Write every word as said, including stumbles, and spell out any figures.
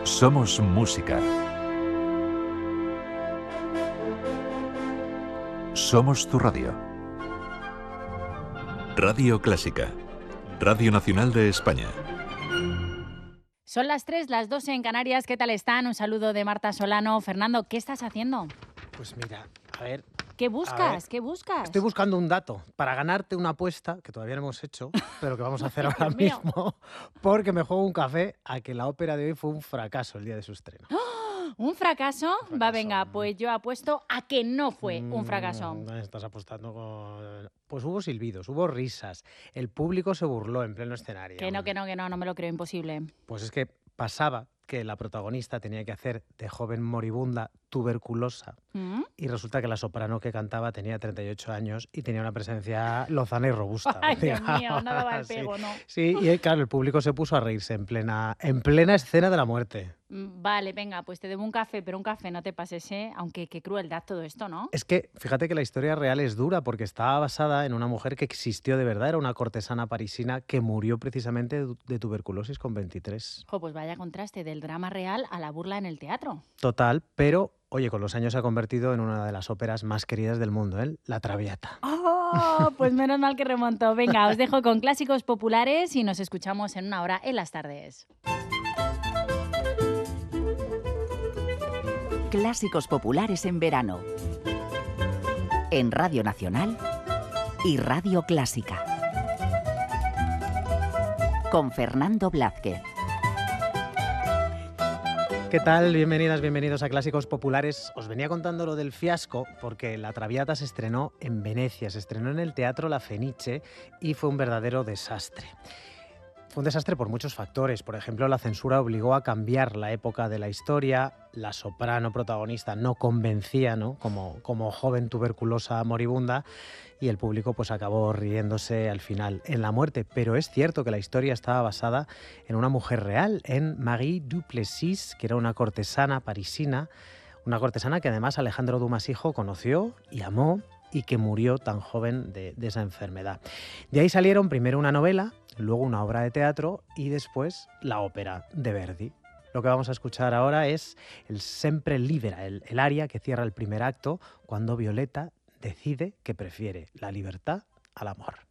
Somos música. Somos tu radio. Radio Clásica. Radio Nacional de España. Son las tres, las dos en Canarias. ¿Qué tal están? Un saludo de Marta Solano. Fernando, ¿qué estás haciendo? Pues mira, a ver... ¿Qué buscas? ¿Qué buscas? Estoy buscando un dato para ganarte una apuesta, que todavía no hemos hecho, pero que vamos a hacer ahora mismo, porque me juego un café a que la ópera de hoy fue un fracaso el día de su estreno. ¡Oh! ¿Un fracaso? Un fracaso. Va, venga, pues yo apuesto a que no fue mm, un fracaso. Estás apostando con... Pues hubo silbidos, hubo risas, el público se burló en pleno escenario. Que no, que no, que no, no me lo creo, imposible. Pues es que pasaba que la protagonista tenía que hacer de joven moribunda tuberculosa ¿Mm? Y resulta que la soprano que cantaba tenía treinta y ocho años y tenía una presencia lozana y robusta. Ay, Dios mío, no daba el pego, sí, ¿no? Sí, y claro, el público se puso a reírse en plena, en plena escena de la muerte. Vale, venga, pues te debo un café, pero un café no te pases, ¿eh? Aunque qué crueldad todo esto, ¿no? Es que fíjate que la historia real es dura porque estaba basada en una mujer que existió de verdad, era una cortesana parisina que murió precisamente de tuberculosis con veintitrés. Jo, pues vaya contraste del drama real a la burla en el teatro. Total, pero oye, con los años se ha convertido en una de las óperas más queridas del mundo, ¿eh? La Traviata. ¡Oh! Pues menos mal que remontó. Venga, os dejo con clásicos populares y nos escuchamos en una hora en las tardes. Clásicos populares en verano. En Radio Nacional y Radio Clásica. Con Fernando Blázquez. ¿Qué tal? Bienvenidas, bienvenidos a Clásicos Populares. Os venía contando lo del fiasco porque La Traviata se estrenó en Venecia, se estrenó en el Teatro La Fenice y fue un verdadero desastre. Fue un desastre por muchos factores. Por ejemplo, la censura obligó a cambiar la época de la historia, la soprano protagonista no convencía, ¿no? Como, como joven tuberculosa moribunda, y el público pues acabó riéndose al final en la muerte. Pero es cierto que la historia estaba basada en una mujer real, en Marie Duplessis, que era una cortesana parisina, una cortesana que además Alejandro Dumas hijo conoció y amó y que murió tan joven de, de esa enfermedad. De ahí salieron primero una novela, luego una obra de teatro y después la ópera de Verdi. Lo que vamos a escuchar ahora es el Sempre Libera, el, el aria que cierra el primer acto cuando Violeta decide que prefiere la libertad al amor.